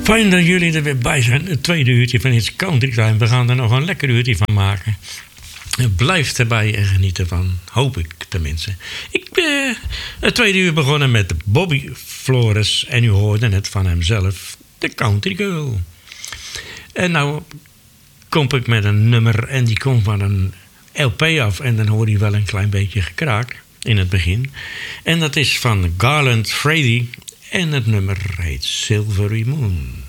Fijn dat jullie er weer bij zijn. Het tweede uurtje van It's Country Time. We gaan er nog een lekker uurtje van maken. Blijf erbij en geniet ervan. Hoop ik tenminste. Ik ben het tweede uur begonnen met Bobby Flores. En u hoorde het van hemzelf. De Country Girl. En nou kom ik met een nummer. En die komt van een LP af. En dan hoor je wel een klein beetje gekraak in het begin. En dat is van Garland Freddy. En het nummer heet Silvery Moon.